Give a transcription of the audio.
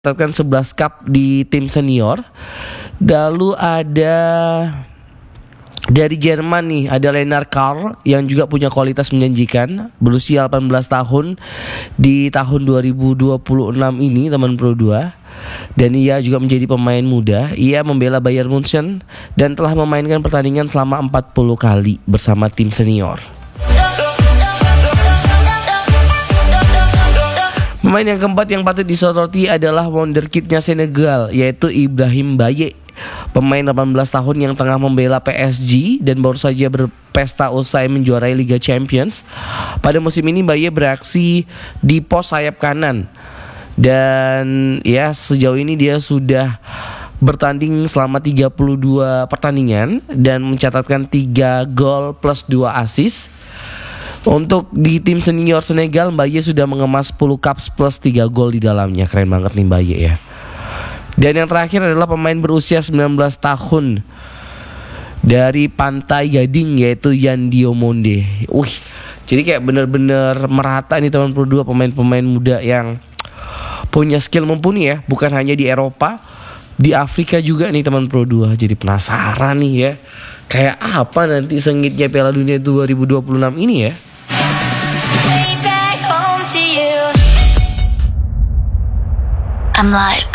mencatatkan 11 cup di tim senior. Lalu ada dari Jerman nih, ada Lennart Karl yang juga punya kualitas menjanjikan, berusia 18 tahun di tahun 2026 ini, teman Pro 2. Dan ia juga menjadi pemain muda. Ia membela Bayern Munchen dan telah memainkan pertandingan selama 40 kali bersama tim senior. Pemain yang keempat yang patut disoroti adalah wonderkidnya Senegal, yaitu Ibrahim Baye. Pemain 18 tahun yang tengah membela PSG dan baru saja berpesta usai menjuarai Liga Champions. Pada musim ini Baye beraksi di pos sayap kanan. Dan ya, sejauh ini dia sudah bertanding selama 32 pertandingan dan mencatatkan 3 gol plus 2 assist. Untuk di tim senior Senegal, Baye sudah mengemas 10 caps plus 3 gol di dalamnya. Keren banget nih Baye ya. Dan yang terakhir adalah pemain berusia 19 tahun dari Pantai Gading, yaitu Yan Diomande. Jadi kayak bener-bener merata nih teman Pro 2, pemain-pemain muda yang punya skill mumpuni ya. Bukan hanya di Eropa, di Afrika juga nih teman Pro 2. Jadi penasaran nih ya, kayak apa nanti sengitnya Piala Dunia 2026 ini ya. I'm like